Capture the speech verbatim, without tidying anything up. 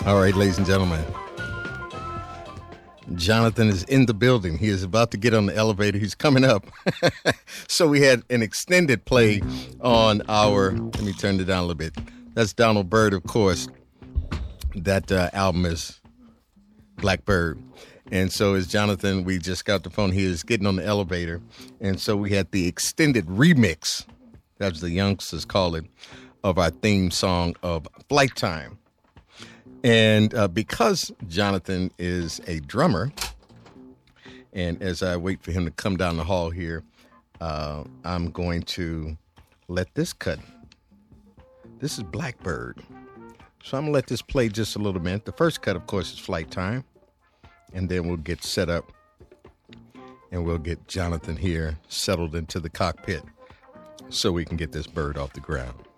All right, ladies and gentlemen. Jonathan is in the building. He is about to get on the elevator. He's coming up. So we had an extended play on our, let me turn it down a little bit. That's Donald Byrd, of course. That uh, album is Blackbird. And so as Jonathan, we just got the phone, he is getting on the elevator. And so we had the extended remix, that's the youngsters call it, of our theme song of Flight Time. And uh, because Jonathan is a drummer, and as I wait for him to come down the hall here, uh, I'm going to let this cut. This is Blackbird. So I'm going to let this play just a little bit. The first cut, of course, is Flight Time. And then we'll get set up and we'll get Jonathan here settled into the cockpit so we can get this bird off the ground.